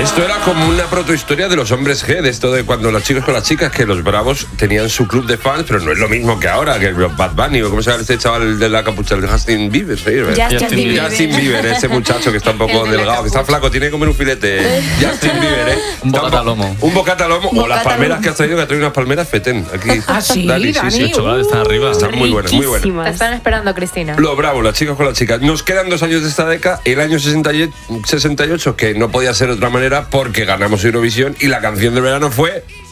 Esto era como una protohistoria de los hombres G, de esto de cuando los chicos con las chicas, que los bravos tenían su club de fans, pero no es lo mismo que ahora, que el Bad Bunny, o cómo se llama este chaval de la capucha, el de Justin Bieber. Justin Bieber, ese muchacho que está un poco delgado, que está flaco, tiene que comer un filete. Justin Bieber, ¿eh? Un bocata al lomo. Un bocata al lomo, o las palmeras que has traído, que ha traído unas palmeras fetén. Aquí. Ah, sí, Dani, Dani. Están arriba. Están muy buenas, muy buenas. Te están esperando, Cristina. Los bravos, las chicas con las chicas. Nos quedan 2 años de esta década. El año 68, que no podía ser de otra manera porque ganamos Eurovisión y la canción del verano fue